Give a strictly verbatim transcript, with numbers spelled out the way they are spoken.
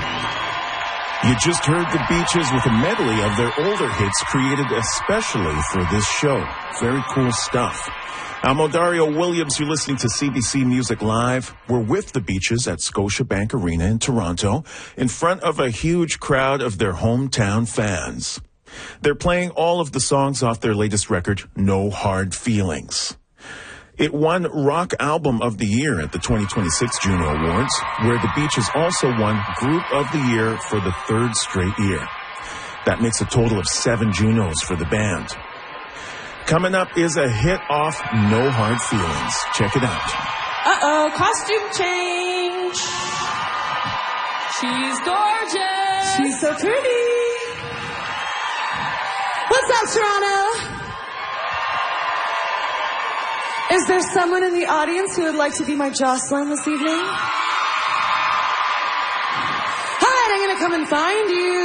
You just heard the Beaches with a medley of their older hits created especially for this show. Very cool stuff. I'm Odario Williams. You're listening to C B C Music Live. We're with the Beaches at Scotiabank Arena in Toronto in front of a huge crowd of their hometown fans. They're playing all of the songs off their latest record, No Hard Feelings. It won Rock Album of the Year at the twenty twenty-six Juno Awards, where the Beaches also won Group of the Year for the third straight year. That makes a total of seven Junos for the band. Coming up is a hit off No Hard Feelings. Check it out. Uh-oh, costume change. She's gorgeous. She's so pretty. What's up, Toronto? Is there someone in the audience who would like to be my Jocelyn this evening? All right, I'm going to come and find you.